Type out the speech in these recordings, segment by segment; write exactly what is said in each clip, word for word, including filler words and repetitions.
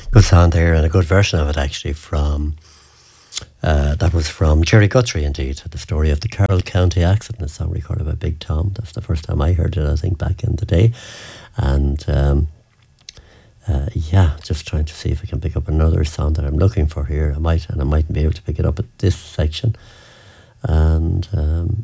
Good sound there, and a good version of it actually from, uh, that was from Jerry Guthrie indeed, the story of the Carroll County accident, a song recorded by Big Tom. That's the first time I heard it, I think, back in the day. And um, uh, yeah, just trying to see if I can pick up another sound that I'm looking for here. I might, and I mightn't be able to pick it up at this section. And um,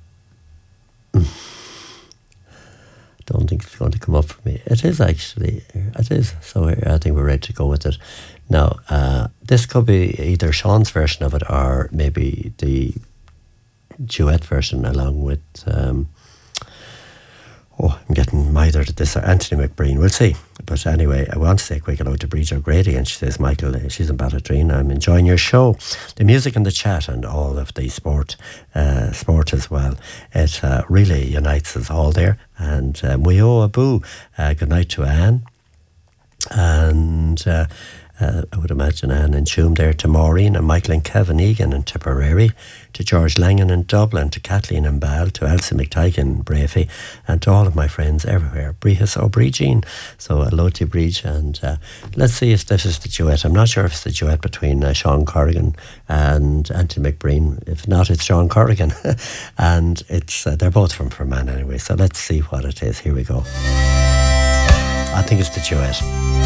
don't think it's going to come up for me. It is actually, it is. So I think we're ready to go with it. Now, uh, this could be either Sean's version of it or maybe the duet version along with, um, oh, I'm getting mithered at this, Anthony McBreen. We'll see. But anyway, I want to say a quick hello to Bridget O'Grady, and she says, Michael, uh, she's in Ballydreen. I'm enjoying your show. The music and the chat and all of the sport, uh, sport as well. It uh, really unites us all there. And um, we owe a boo. Uh, good night to Anne. And uh, uh, I would imagine Anne and Tuam there, to Maureen and Michael and Kevin Egan in Tipperary, to George Langan in Dublin, to Kathleen and Ball, to Elsie McTighe in Brafey, and to all of my friends everywhere, Brihas O'Brien. So hello to Bridge, and uh, let's see if this is the duet. I'm not sure if it's the duet between uh, Sean Corrigan and Anthony McBreen. If not, it's Sean Corrigan. And it's uh, they're both from Fermanagh anyway, so let's see what it is. Here we go. I think it's the duet.